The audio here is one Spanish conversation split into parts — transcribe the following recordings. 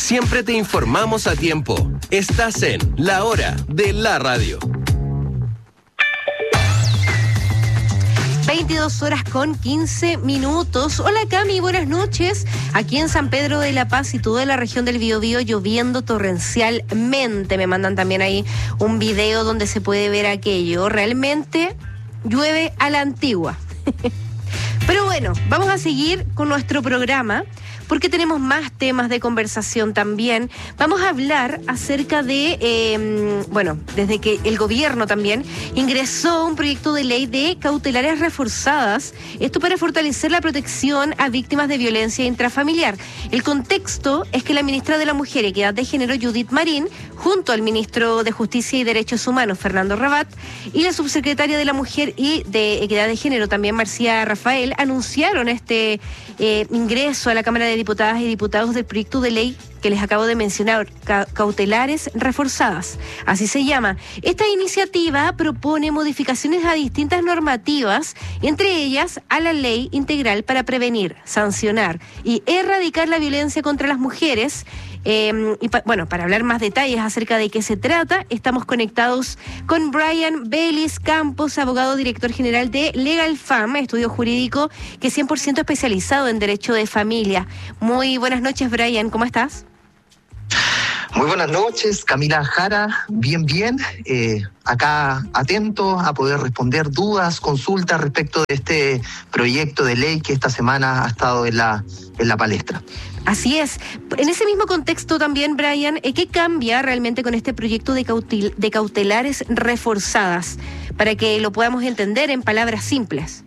siempre te informamos a tiempo. Estás en La Hora de la Radio. 22:15. Hola Cami, buenas noches. Aquí en San Pedro de la Paz y toda la región del Biobío lloviendo torrencialmente. Me mandan también ahí un video donde se puede ver aquello. Realmente llueve a la antigua. Pero bueno, vamos a seguir con nuestro programa porque tenemos más temas de conversación también. Vamos a hablar acerca de, desde que el gobierno también ingresó un proyecto de ley de cautelares reforzadas, esto para fortalecer la protección a víctimas de violencia intrafamiliar. El contexto es que la ministra de la Mujer y Equidad de Género, Judith Marín, junto al ministro de Justicia y Derechos Humanos, Fernando Rabat, y la subsecretaria de la Mujer y de Equidad de Género, también Marcia Rafael, anunciaron este ingreso a la Cámara de Diputadas y Diputados del proyecto de ley que les acabo de mencionar, cautelares reforzadas, así se llama. Esta iniciativa propone modificaciones a distintas normativas, entre ellas a la Ley Integral para prevenir, sancionar y erradicar la violencia contra las mujeres. Para hablar más detalles acerca de qué se trata, estamos conectados con Brian Vélez Campos, abogado director general de Legal Fam, estudio jurídico que es 100% especializado en derecho de familia. Muy buenas noches, Brian, ¿cómo estás? Muy buenas noches, Camila Jara, bien, acá atento a poder responder dudas, consultas respecto de este proyecto de ley que esta semana ha estado en la palestra. Así es. En ese mismo contexto también, Brian, ¿qué cambia realmente con este proyecto de cautelares reforzadas? Para que lo podamos entender en palabras simples.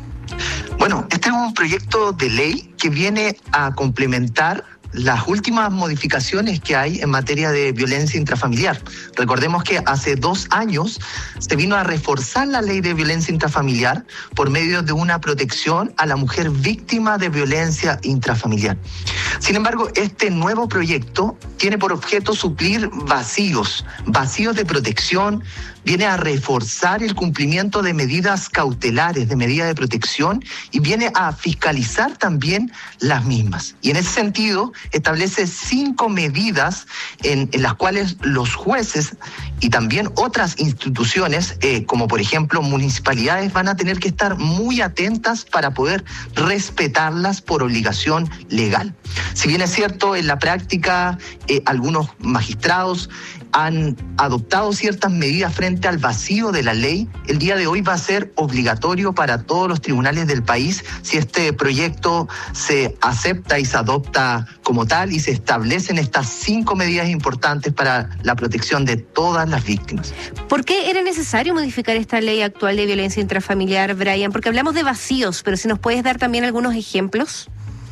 Bueno, este es un proyecto de ley que viene a complementar las últimas modificaciones que hay en materia de violencia intrafamiliar. Recordemos que hace 2 años se vino a reforzar la ley de violencia intrafamiliar por medio de una protección a la mujer víctima de violencia intrafamiliar. Sin embargo, este nuevo proyecto tiene por objeto suplir vacíos de protección, viene a reforzar el cumplimiento de medidas cautelares, de medidas de protección, y viene a fiscalizar también las mismas. Y en ese sentido establece 5 medidas en las cuales los jueces y también otras instituciones, como por ejemplo municipalidades, van a tener que estar muy atentas para poder respetarlas por obligación legal. Si bien es cierto, en la práctica algunos magistrados han adoptado ciertas medidas frente al vacío de la ley, el día de hoy va a ser obligatorio para todos los tribunales del país si este proyecto se acepta y se adopta como tal y se establecen estas 5 medidas importantes para la protección de todas las víctimas. ¿Por qué era necesario modificar esta ley actual de violencia intrafamiliar, Brian? Porque hablamos de vacíos, pero si nos puedes dar también algunos ejemplos.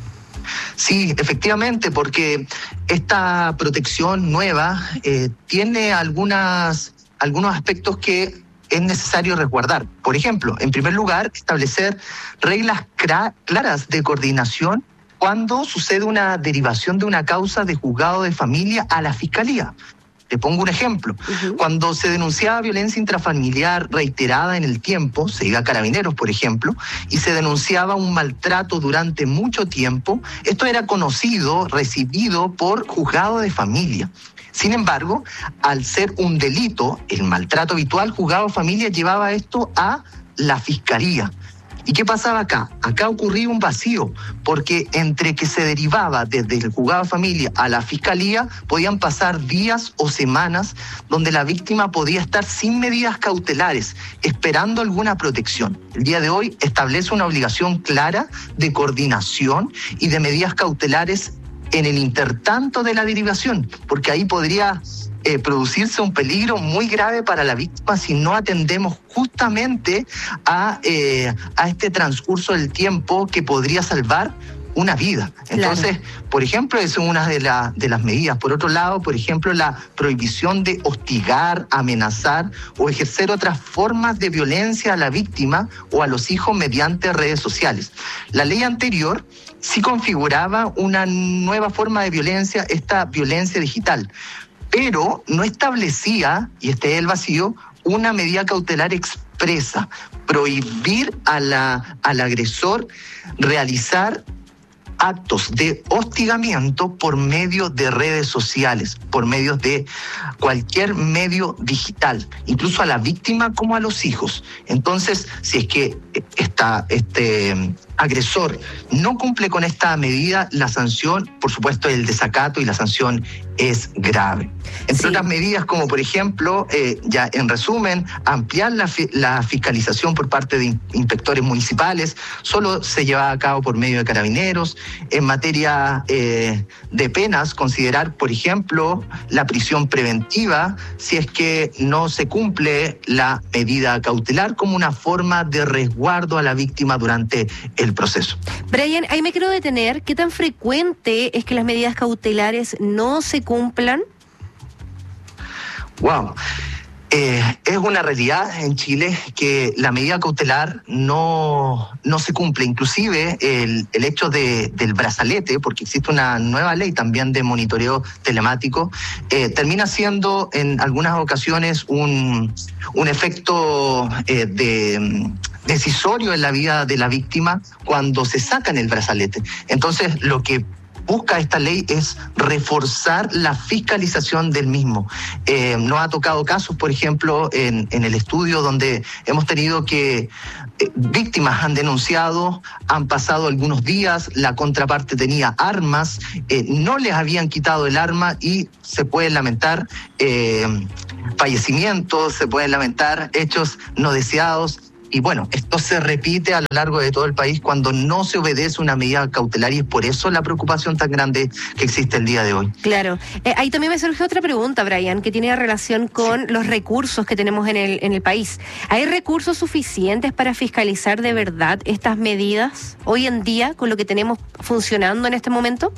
Sí, efectivamente, porque esta protección nueva tiene algunos aspectos que es necesario resguardar. Por ejemplo, en primer lugar, establecer reglas claras de coordinación cuando sucede una derivación de una causa de juzgado de familia a la fiscalía. Te pongo un ejemplo. Cuando se denunciaba violencia intrafamiliar reiterada en el tiempo, se iba a Carabineros, por ejemplo, y se denunciaba un maltrato durante mucho tiempo, esto era conocido, recibido por juzgado de familia. Sin embargo, al ser un delito, el maltrato habitual, juzgado de familia llevaba esto a la fiscalía. ¿Y qué pasaba acá? Acá ocurría un vacío, porque entre que se derivaba desde el juzgado de familia a la fiscalía, podían pasar días o semanas donde la víctima podía estar sin medidas cautelares, esperando alguna protección. El día de hoy establece una obligación clara de coordinación y de medidas cautelares en el intertanto de la derivación, porque ahí podría producirse un peligro muy grave para la víctima si no atendemos justamente a este transcurso del tiempo que podría salvar una vida. Entonces, claro, por ejemplo, eso es una de las medidas. Por otro lado, por ejemplo, la prohibición de hostigar, amenazar o ejercer otras formas de violencia a la víctima o a los hijos mediante redes sociales. La ley anterior sí configuraba una nueva forma de violencia, esta violencia digital, pero no establecía, y este es el vacío, una medida cautelar expresa, prohibir al agresor realizar actos de hostigamiento por medio de redes sociales, por medio de cualquier medio digital, incluso a la víctima como a los hijos. Entonces, si es que este agresor no cumple con esta medida, la sanción, por supuesto, el desacato y la sanción es grave. Entre otras medidas, como por ejemplo, ya en resumen, ampliar la fiscalización por parte de inspectores municipales, solo se lleva a cabo por medio de carabineros. En materia de penas, considerar, por ejemplo, la prisión preventiva si es que no se cumple la medida cautelar como una forma de resguardo a la víctima durante el proceso. Brian, ahí me quiero detener. ¿Qué tan frecuente es que las medidas cautelares no se cumplan? Wow. Es una realidad en Chile que la medida cautelar no se cumple. Inclusive el hecho del brazalete, porque existe una nueva ley también de monitoreo telemático, termina siendo en algunas ocasiones un efecto decisorio en la vida de la víctima cuando se sacan el brazalete. Entonces, lo que busca esta ley es reforzar la fiscalización del mismo. Nos ha tocado casos, por ejemplo, en el estudio donde hemos tenido que víctimas han denunciado, han pasado algunos días, la contraparte tenía armas, no les habían quitado el arma y se pueden lamentar fallecimientos, se pueden lamentar hechos no deseados. Y bueno, esto se repite a lo largo de todo el país cuando no se obedece una medida cautelar, y es por eso la preocupación tan grande que existe el día de hoy. Claro. Ahí también me surge otra pregunta, Brian, que tiene relación con los recursos que tenemos en el país. ¿Hay recursos suficientes para fiscalizar de verdad estas medidas hoy en día con lo que tenemos funcionando en este momento?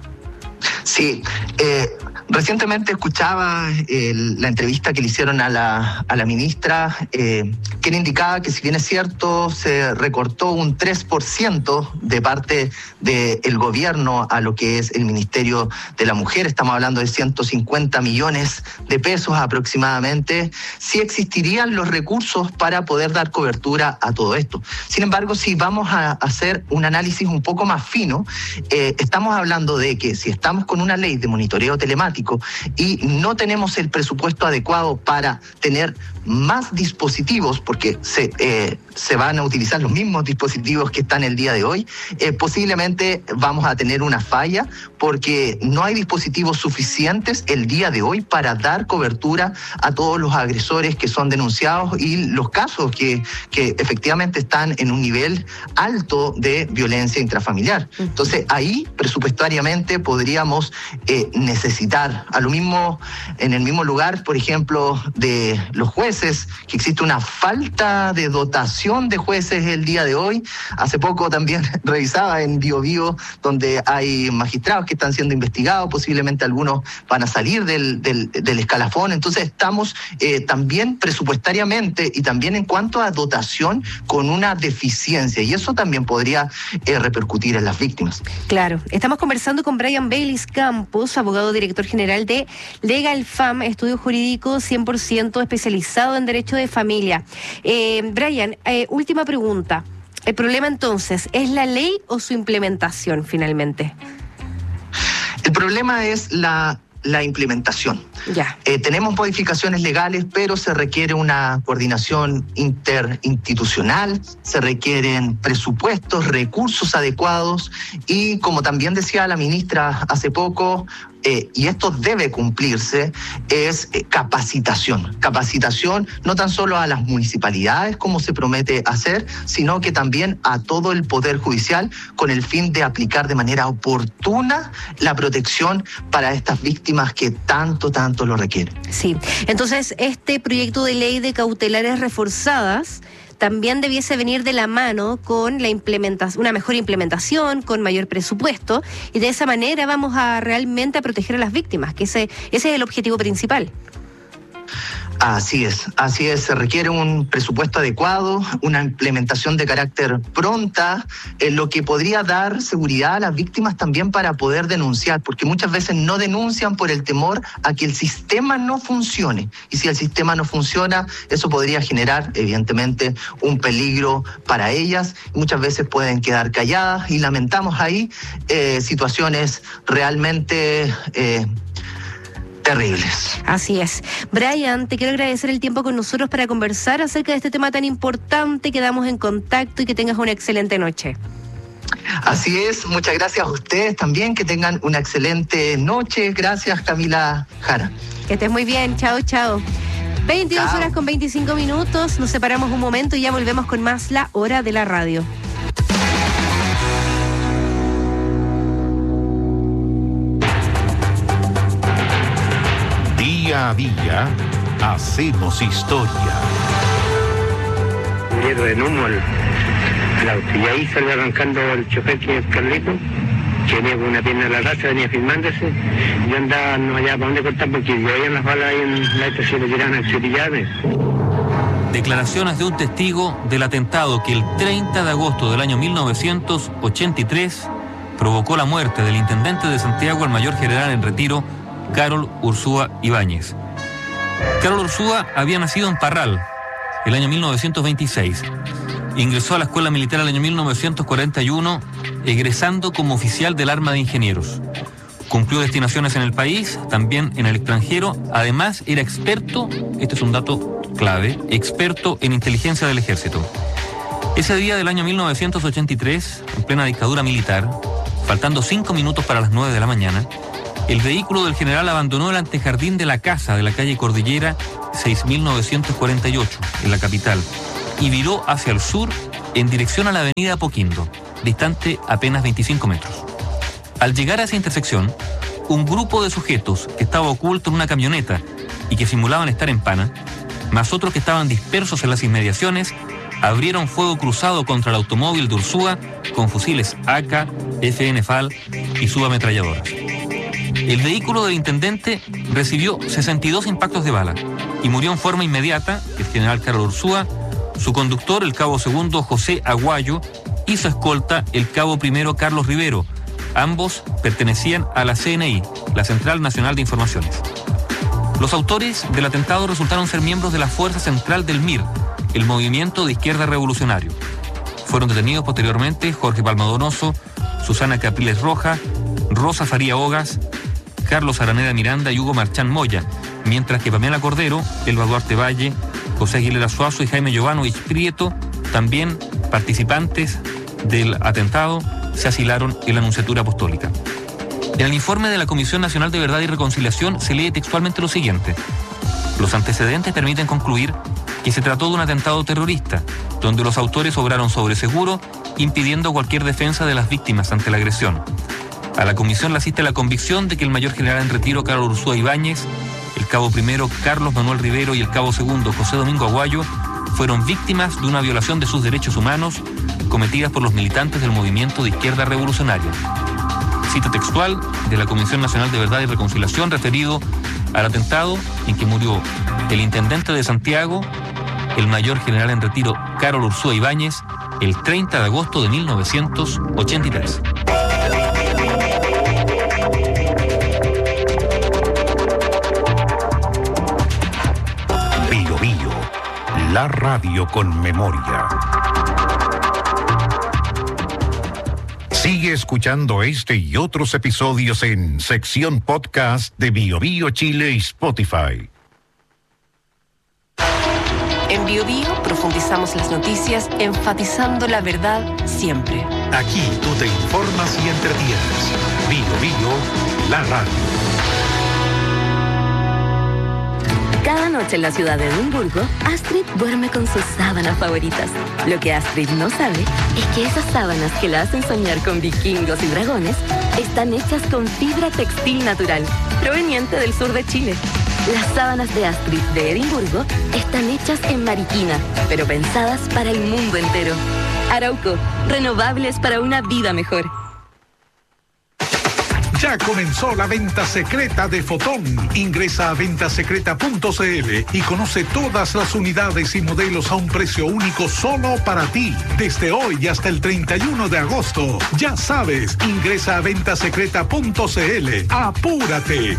Sí. Recientemente escuchaba la entrevista que le hicieron a la ministra, quien indicaba que, si bien es cierto, se recortó un 3% de parte del gobierno a lo que es el Ministerio de la Mujer, estamos hablando de 150 millones de pesos aproximadamente, sí existirían los recursos para poder dar cobertura a todo esto. Sin embargo, si vamos a hacer un análisis un poco más fino, estamos hablando de que si estamos con una ley de monitoreo telemático y no tenemos el presupuesto adecuado para tener más dispositivos, porque se van a utilizar los mismos dispositivos que están el día de hoy, posiblemente vamos a tener una falla porque no hay dispositivos suficientes el día de hoy para dar cobertura a todos los agresores que son denunciados y los casos que efectivamente están en un nivel alto de violencia intrafamiliar. Entonces, ahí presupuestariamente podríamos necesitar a lo mismo, en el mismo lugar, por ejemplo, de los jueces, que existe una falta de dotación de jueces el día de hoy. Hace poco también revisaba en Biobío, donde hay magistrados que están siendo investigados, posiblemente algunos van a salir del escalafón. Entonces estamos también presupuestariamente y también en cuanto a dotación con una deficiencia, y eso también podría repercutir en las víctimas. Claro. Estamos conversando con Brian Baylis Campos, abogado director general de Legal Fam, estudio jurídico 100% especializado en derecho de familia. Brian, última pregunta. ¿El problema entonces es la ley o su implementación finalmente? El problema es la implementación. Ya. Tenemos modificaciones legales, pero se requiere una coordinación interinstitucional, se requieren presupuestos, recursos adecuados y, como también decía la ministra hace poco, y esto debe cumplirse, es capacitación. Capacitación no tan solo a las municipalidades, como se promete hacer, sino que también a todo el Poder Judicial, con el fin de aplicar de manera oportuna la protección para estas víctimas que tanto lo requieren. Sí. Entonces, este proyecto de ley de cautelares reforzadas también debiese venir de la mano con la implementación, una mejor implementación, con mayor presupuesto, y de esa manera vamos a realmente a proteger a las víctimas, que ese es el objetivo principal. Así es, se requiere un presupuesto adecuado, una implementación de carácter pronta, lo que podría dar seguridad a las víctimas también para poder denunciar, porque muchas veces no denuncian por el temor a que el sistema no funcione, y si el sistema no funciona, eso podría generar evidentemente un peligro para ellas, muchas veces pueden quedar calladas y lamentamos ahí situaciones realmente terribles. Así es. Brian, te quiero agradecer el tiempo con nosotros para conversar acerca de este tema tan importante. Quedamos en contacto y que tengas una excelente noche. Así es, muchas gracias a ustedes también, que tengan una excelente noche. Gracias, Camila Jara. Que estés muy bien, chao. 22 Chao. horas con 25 minutos, nos separamos un momento y ya volvemos con más La Hora de la Radio. Día a día hacemos historia. Miedo en humo al auto. Y ahí salió arrancando el chofer, que es Carlito, que venía con una pierna en la raza, venía filmándose. Yo andaba no allá para dónde cortar, porque yo veía las balas ahí en la estación de Tirana, el Chorillane. Declaraciones de un testigo del atentado que el 30 de agosto del año 1983 provocó la muerte del intendente de Santiago, el mayor general en retiro, Carol Ursúa Ibáñez. Carol Ursúa había nacido en Parral el año 1926. Ingresó a la escuela militar el año 1941, egresando como oficial del Arma de Ingenieros. Cumplió destinaciones en el país, también en el extranjero. Además, era experto, este es un dato clave, experto en inteligencia del ejército. Ese día del año 1983, en plena dictadura militar, faltando 5 minutos para las 9 de la mañana, el vehículo del general abandonó el antejardín de la casa de la calle Cordillera 6948, en la capital, y viró hacia el sur en dirección a la avenida Apoquindo, distante apenas 25 metros. Al llegar a esa intersección, un grupo de sujetos que estaba oculto en una camioneta y que simulaban estar en pana, más otros que estaban dispersos en las inmediaciones, abrieron fuego cruzado contra el automóvil de Ursúa con fusiles AK, FN-FAL y subametralladoras. El vehículo del intendente recibió 62 impactos de bala y murió en forma inmediata el general Carlos Ursúa, su conductor, el cabo segundo José Aguayo, y su escolta, el cabo primero Carlos Rivero. Ambos pertenecían a la CNI, la Central Nacional de Informaciones. Los autores del atentado resultaron ser miembros de la Fuerza Central del MIR, el Movimiento de Izquierda Revolucionario. Fueron detenidos posteriormente Jorge Palma Donoso, Susana Capriles Roja, Rosa Faría Hogas, Carlos Araneda Miranda y Hugo Marchán Moya, mientras que Pamela Cordero, Elba Duarte Valle, José Aguilera Suazo y Jaime Jovanovich Prieto, también participantes del atentado, se asilaron en la Nunciatura Apostólica. En el informe de la Comisión Nacional de Verdad y Reconciliación se lee textualmente lo siguiente: los antecedentes permiten concluir que se trató de un atentado terrorista, donde los autores obraron sobre seguro, impidiendo cualquier defensa de las víctimas ante la agresión. A la comisión le asiste la convicción de que el mayor general en retiro Carlos Ursúa Ibáñez, el cabo primero Carlos Manuel Rivero y el cabo segundo José Domingo Aguayo fueron víctimas de una violación de sus derechos humanos cometidas por los militantes del movimiento de izquierda revolucionaria. Cita textual de la Comisión Nacional de Verdad y Reconciliación referido al atentado en que murió el intendente de Santiago, el mayor general en retiro Carlos Ursúa Ibáñez, el 30 de agosto de 1983. Bio Bio, la radio con memoria. Sigue escuchando este y otros episodios en sección podcast de Bio Bio Chile y Spotify. En Bio Bio profundizamos las noticias enfatizando la verdad siempre. Aquí tú te informas y entretienes. Bio Bio, la radio. Cada noche en la ciudad de Edimburgo, Astrid duerme con sus sábanas favoritas. Lo que Astrid no sabe es que esas sábanas que la hacen soñar con vikingos y dragones están hechas con fibra textil natural, proveniente del sur de Chile. Las sábanas de Astrid de Edimburgo están hechas en Mariquina, pero pensadas para el mundo entero. Arauco, renovables para una vida mejor. Ya comenzó la venta secreta de Fotón. Ingresa a ventasecreta.cl y conoce todas las unidades y modelos a un precio único solo para ti. Desde hoy hasta el 31 de agosto. Ya sabes, ingresa a ventasecreta.cl. ¡Apúrate!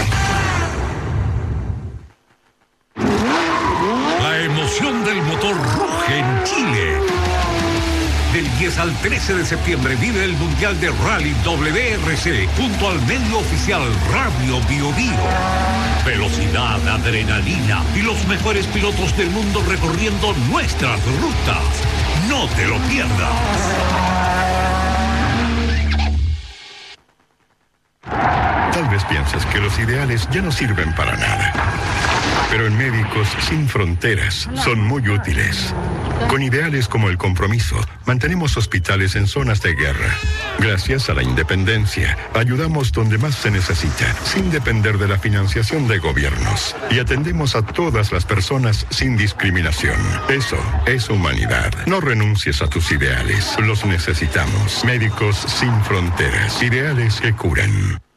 La emoción del motor ruge en Chile. Del 10 al 13 de septiembre vive el Mundial de Rally WRC junto al medio oficial Radio Bio Bio. Velocidad, adrenalina y los mejores pilotos del mundo recorriendo nuestras rutas. No te lo pierdas. Tal vez piensas que los ideales ya no sirven para nada. Pero en Médicos Sin Fronteras son muy útiles. Con ideales como el compromiso, mantenemos hospitales en zonas de guerra. Gracias a la independencia, ayudamos donde más se necesita, sin depender de la financiación de gobiernos. Y atendemos a todas las personas sin discriminación. Eso es humanidad. No renuncies a tus ideales. Los necesitamos. Médicos Sin Fronteras. Ideales que curan.